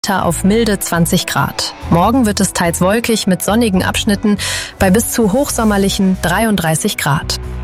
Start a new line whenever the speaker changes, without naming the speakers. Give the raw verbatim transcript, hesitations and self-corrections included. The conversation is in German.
auf milde zwanzig Grad. Morgen wird es teils wolkig mit sonnigen Abschnitten bei bis zu hochsommerlichen dreiunddreißig Grad.